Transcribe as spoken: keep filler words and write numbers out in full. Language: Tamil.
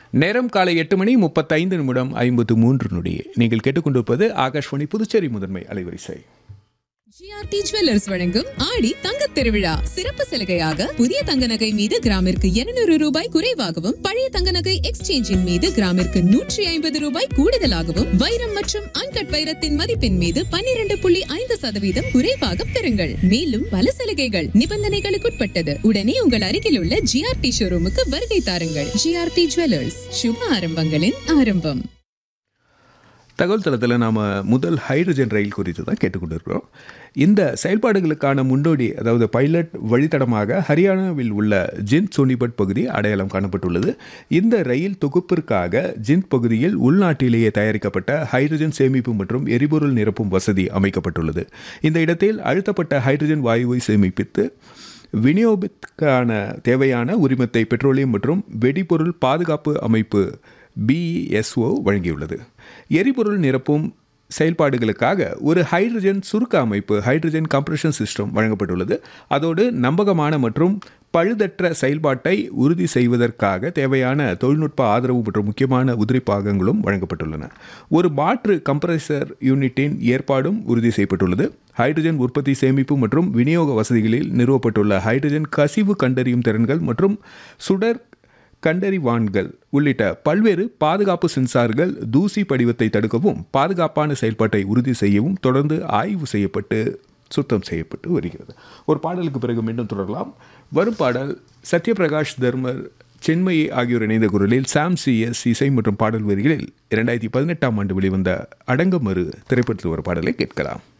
நேரம் காலை எட்டு மணி முப்பத்தைந்து நிமிடம் ஐம்பத்து மூன்று நொடி. நீங்கள் கேட்டுக்கொண்டிருப்பது ஆகாஷ்வாணி புதுச்சேரி முதன்மை அலைவரிசை. ஜிஆர்டி ஜுவல்லர்ஸ் வழங்கும் ஆடி தங்கத் திருவிழா சிறப்பு சலுகையாக புதிய தங்க நகை மீது கிராமிற்கு இருநூறு ரூபாய் குறைவாகவும், பழைய தங்க நகை எக்ஸ்சேஞ்சின் மீது கிராமிற்கு நூற்றி ஐம்பது ரூபாய் கூடுதலாகவும், வைரம் மற்றும் அன்கட் வைரத்தின் மதிப்பின் மீது பன்னிரண்டு புள்ளி ஐந்து சதவீதம் குறைவாக பெறுங்கள். மேலும் பல சலுகைகள் நிபந்தனைகளுக்குட்பட்டது. உடனே உங்கள் அருகில் உள்ள ஜிஆர்டி ஷோரூமுக்கு வருகை தாருங்கள். ஜிஆர்டி ஜுவல்லர்ஸ், சுப ஆரம்பங்களின் ஆரம்பம். தகவல் தளத்தில் நாம் முதல் ஹைட்ரஜன் ரயில் குறித்து தான் கேட்டுக்கொண்டிருக்கிறோம். இந்த செயல்பாடுகளுக்கான முன்னோடி, அதாவது பைலட் வழித்தடமாக ஹரியானாவில் உள்ள ஜிந்த் சோனிபட் பகுதி அடையாளம் காணப்பட்டுள்ளது. இந்த ரயில் தொகுப்பிற்காக ஜிந்த் பகுதியில் உள்நாட்டிலேயே தயாரிக்கப்பட்ட ஹைட்ரஜன் சேமிப்பு மற்றும் எரிபொருள் நிரப்பும் வசதி அமைக்கப்பட்டுள்ளது. இந்த இடத்தில் அழுத்தப்பட்ட ஹைட்ரஜன் வாயுவை சேமிப்பித்து விநியோகத்திற்கான தேவையான உரிமத்தை பெட்ரோலியம் மற்றும் வெடிபொருள் பாதுகாப்பு அமைப்பு பிஇஎஸ்ஓ வழங்கியுள்ளது. எரிபொருள் நிரப்பும் செயல்பாடுகளுக்காக ஒரு ஹைட்ரஜன் சுருக்க அமைப்பு ஹைட்ரஜன் கம்ப்ரஷன் சிஸ்டம் வழங்கப்பட்டுள்ளது. அதோடு நம்பகமான மற்றும் பழுதற்ற செயல்பாட்டை உறுதி செய்வதற்காக தேவையான தொழில்நுட்ப ஆதரவு மற்றும் முக்கியமான உதிரி பாகங்களும் வழங்கப்பட்டுள்ளன. ஒரு மாற்று கம்ப்ரஸர் யூனிட்டின் ஏற்பாடும் உறுதி செய்யப்பட்டுள்ளது. ஹைட்ரஜன் உற்பத்தி, சேமிப்பு மற்றும் விநியோக வசதிகளில் நிறுவப்பட்டுள்ள ஹைட்ரஜன் கசிவு கண்டறியும் திறன்கள் மற்றும் சுடர் கண்டறிவான்கள் உள்ளிட்ட பல்வேறு பாதுகாப்பு சென்சார்கள் தூசி படிவத்தை தடுக்கவும் பாதுகாப்பான செயல்பாட்டை உறுதி செய்யவும் தொடர்ந்து ஆய்வு செய்யப்பட்டு சுத்தம் செய்யப்பட்டு வருகிறது. ஒரு பாடலுக்கு பிறகு மீண்டும் தொடரலாம். வரும் பாடல் சத்யபிரகாஷ், தர்மர், சென்மயி ஆகியோர் இணைந்த குரலில் சாம் சி எஸ் இசை மற்றும் பாடல் வரிகளில் இரண்டாயிரத்தி பதினெட்டாம் ஆண்டு வெளிவந்த அடங்கமறு திரைப்படத்தில் ஒரு பாடலை கேட்கலாம்.